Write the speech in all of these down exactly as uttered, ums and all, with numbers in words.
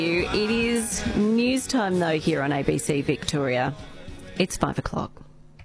It is news time though here on A B C Victoria. It's five o'clock.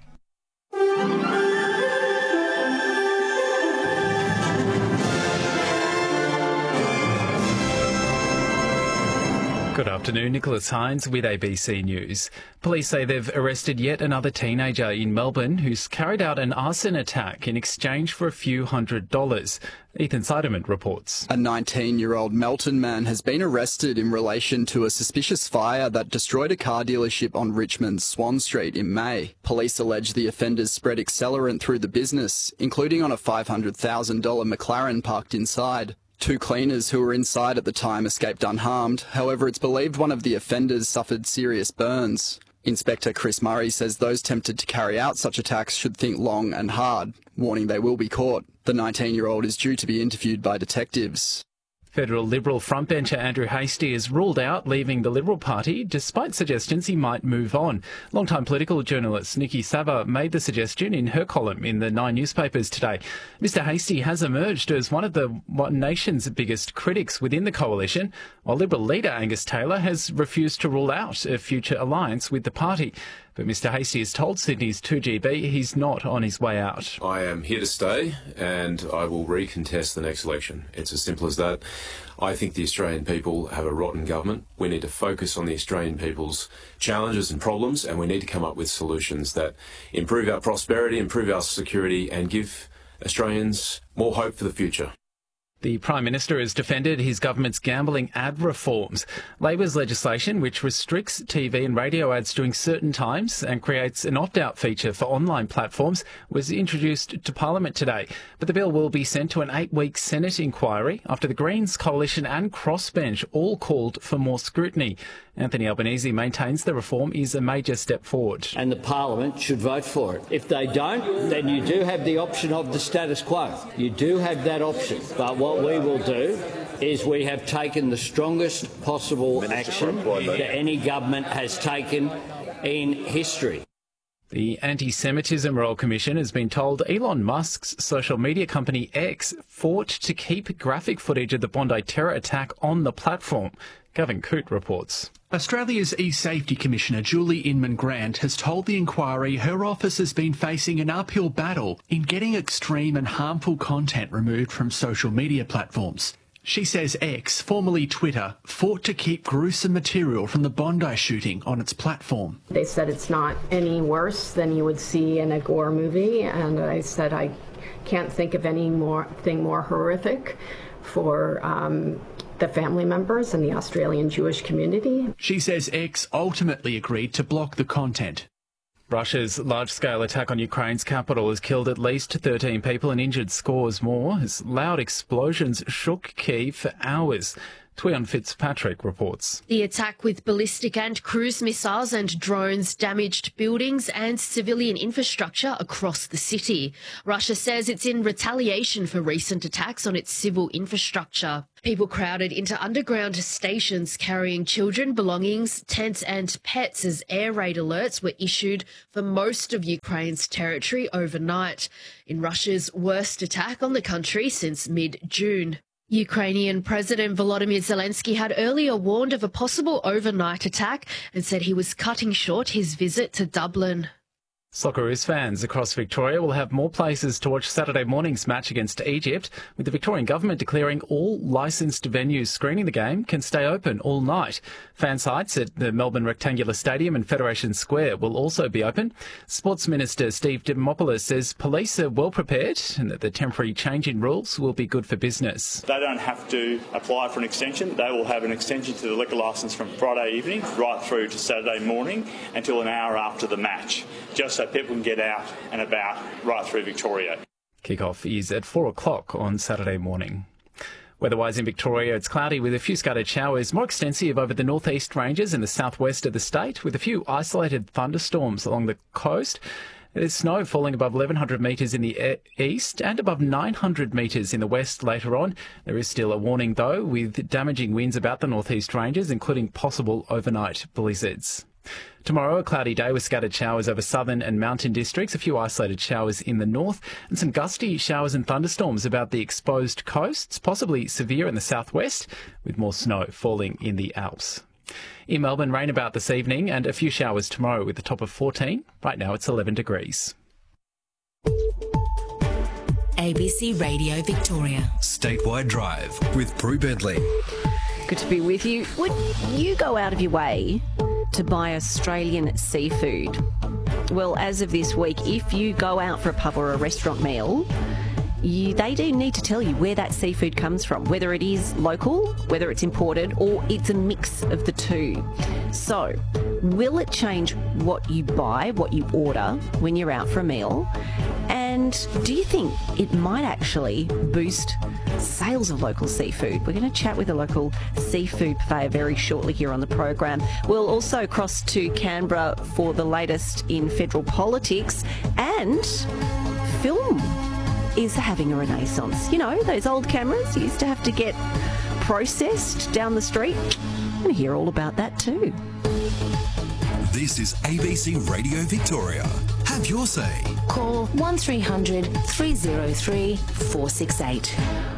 Good afternoon, Nicholas Hines with A B C News. Police say they've arrested yet another teenager in Melbourne who's carried out an arson attack in exchange for a few hundred dollars. Ethan Seiderman reports. A nineteen-year-old Melton man has been arrested in relation to a suspicious fire that destroyed a car dealership on Richmond's Swan Street in May. Police allege the offenders spread accelerant through the business, including on a five hundred thousand dollars McLaren parked inside. Two cleaners who were inside at the time escaped unharmed. However, it's believed one of the offenders suffered serious burns. Inspector Chris Murray says those tempted to carry out such attacks should think long and hard, warning they will be caught. The nineteen-year-old is due to be interviewed by detectives. Federal Liberal frontbencher Andrew Hastie is ruled out leaving the Liberal Party despite suggestions he might move on. Longtime political journalist Nikki Sava made the suggestion in her column in the Nine newspapers today. Mister Hastie has emerged as one of the nation's biggest critics within the coalition, while Liberal leader Angus Taylor has refused to rule out a future alliance with the party. But Mister Hastie has told Sydney's two G B he's not on his way out. I am here to stay and I will recontest the next election. It's as simple as that. I think the Australian people have a rotten government. We need to focus on the Australian people's challenges and problems, and we need to come up with solutions that improve our prosperity, improve our security and give Australians more hope for the future. The Prime Minister has defended his government's gambling ad reforms. Labor's legislation, which restricts T V and radio ads during certain times and creates an opt-out feature for online platforms, was introduced to Parliament today. But the bill will be sent to an eight-week Senate inquiry after the Greens, Coalition and Crossbench all called for more scrutiny. Anthony Albanese maintains the reform is a major step forward. And the Parliament should vote for it. If they don't, then you do have the option of the status quo. You do have that option. But what we will do is we have taken the strongest possible action that any government has taken in history. The Anti-Semitism Royal Commission has been told Elon Musk's social media company X fought to keep graphic footage of the Bondi terror attack on the platform. Gavin Coote reports. Australia's E-Safety Commissioner Julie Inman-Grant has told the inquiry her office has been facing an uphill battle in getting extreme and harmful content removed from social media platforms. She says X, formerly Twitter, fought to keep gruesome material from the Bondi shooting on its platform. They said it's not any worse than you would see in a gore movie, and I said I can't think of any more thing more horrific for um, the family members and the Australian Jewish community. She says X ultimately agreed to block the content. Russia's large-scale attack on Ukraine's capital has killed at least thirteen people and injured scores more as loud explosions shook Kyiv for hours. Tuyan Fitzpatrick reports. The attack with ballistic and cruise missiles and drones damaged buildings and civilian infrastructure across the city. Russia says it's in retaliation for recent attacks on its civil infrastructure. People crowded into underground stations carrying children, belongings, tents and pets as air raid alerts were issued for most of Ukraine's territory overnight, in Russia's worst attack on the country since mid-June. Ukrainian President Volodymyr Zelensky had earlier warned of a possible overnight attack and said he was cutting short his visit to Dublin. Socceroos fans across Victoria will have more places to watch Saturday morning's match against Egypt, with the Victorian government declaring all licensed venues screening the game can stay open all night. Fan sites at the Melbourne Rectangular Stadium and Federation Square will also be open. Sports Minister Steve Dimopoulos says police are well prepared and that the temporary change in rules will be good for business. They don't have to apply for an extension. They will have an extension to the liquor licence from Friday evening right through to Saturday morning until an hour after the match, just so people can get out and about right through Victoria. Kick-off is at four o'clock on Saturday morning. Weather-wise in Victoria, it's cloudy with a few scattered showers, more extensive over the northeast ranges and the southwest of the state, with a few isolated thunderstorms along the coast. There's snow falling above eleven hundred metres in the east and above nine hundred metres in the west later on. There is still a warning, though, with damaging winds about the northeast ranges, including possible overnight blizzards. Tomorrow, a cloudy day with scattered showers over southern and mountain districts, a few isolated showers in the north, and some gusty showers and thunderstorms about the exposed coasts, possibly severe in the southwest, with more snow falling in the Alps. In Melbourne, rain about this evening and a few showers tomorrow with a top of fourteen. Right now it's eleven degrees. A B C Radio Victoria. Statewide Drive with Prue Bentley. Good to be with you. Would you go out of your way to buy Australian seafood? Well, as of this week, if you go out for a pub or a restaurant meal, you, they do need to tell you where that seafood comes from, whether it is local, whether it's imported, or it's a mix of the two. So, will it change what you buy, what you order when you're out for a meal? And do you think it might actually boost sales of local seafood? We're going to chat with a local seafood purveyor very shortly here on the program. We'll also cross to Canberra for the latest in federal politics, and film is having a renaissance. You know, those old cameras used to have to get processed down the street. I'm going to hear all about that too. This is A B C Radio Victoria. Have your say. Call one three hundred three oh three four six eight.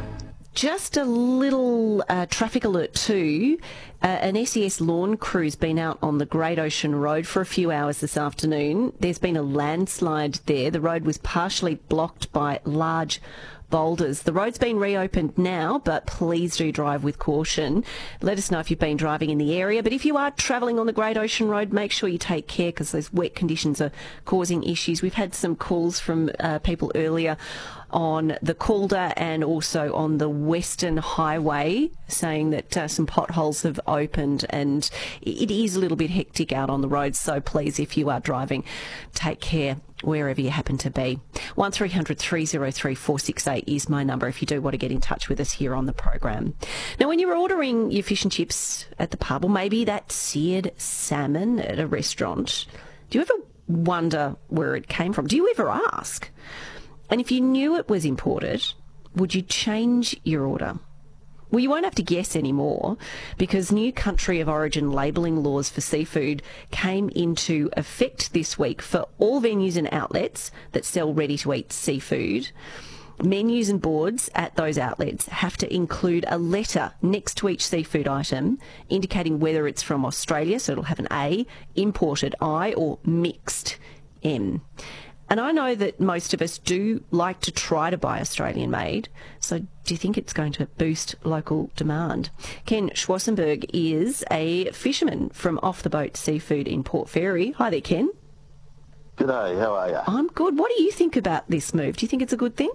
Just a little uh, traffic alert too. Uh, an S E S lawn crew's been out on the Great Ocean Road for a few hours this afternoon. There's been a landslide there. The road was partially blocked by large boulders. The road's been reopened now, but please do drive with caution. Let us know if you've been driving in the area. But if you are travelling on the Great Ocean Road, make sure you take care because those wet conditions are causing issues. We've had some calls from uh, people earlier on the Calder and also on the Western Highway saying that uh, some potholes have opened and it is a little bit hectic out on the road. So please, if you are driving, take care wherever you happen to be. one three hundred three oh three four six eight is my number if you do want to get in touch with us here on the program. Now, when you're ordering your fish and chips at the pub, or maybe that seared salmon at a restaurant, do you ever wonder where it came from? Do you ever ask? And if you knew it was imported, would you change your order? Well, you won't have to guess anymore because new country of origin labelling laws for seafood came into effect this week for all venues and outlets that sell ready-to-eat seafood. Menus and boards at those outlets have to include a letter next to each seafood item indicating whether it's from Australia, so it'll have an A, imported I, or mixed M. And I know that most of us do like to try to buy Australian made, so do you think it's going to boost local demand? Ken Schwarzenberg is a fisherman from Off the Boat Seafood in Port Fairy. Hi there, Ken. G'day, how are you? I'm good. What do you think about this move? Do you think it's a good thing?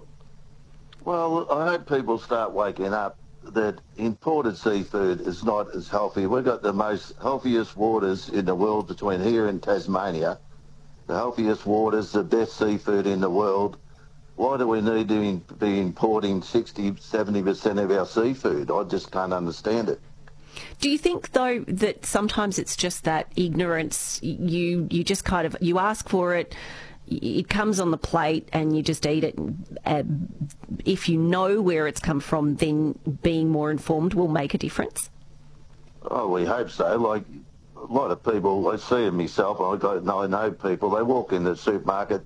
Well, I hope people start waking up that imported seafood is not as healthy. We've got the most healthiest waters in the world between here and Tasmania. The healthiest waters, the best seafood in the world. Why do we need to be importing sixty, seventy percent of our seafood? I just can't understand it. Do you think, though, that sometimes it's just that ignorance, you you just kind of, you ask for it, it comes on the plate and you just eat it. Uh, if you know where it's come from, then being more informed will make a difference? Oh, we hope so. Like, a lot of people, I see it myself, I got, I know people, they walk in the supermarket,